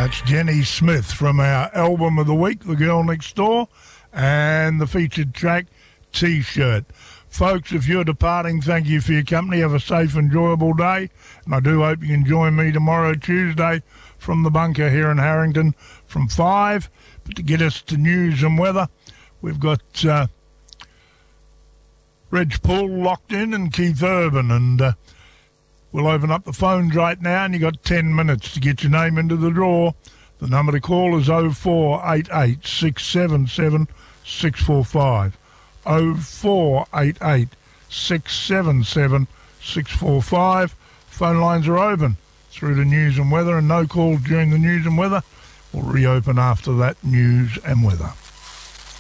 That's Jenny Smith from our album of the week, The Girl Next Door, and the featured track, T-Shirt. Folks, if you're departing, thank you for your company. Have a safe, enjoyable day. And I do hope you can join me tomorrow, Tuesday, from the bunker here in Harrington from 5. But to get us to news and weather, we've got Reg Paul locked in and Keith Urban. And we'll open up the phones right now, and you've got 10 minutes to get your name into the draw. The number to call is 0488 677 645. 0488 677 645. Phone lines are open through to news and weather, and no calls during the news and weather will reopen after that news and weather.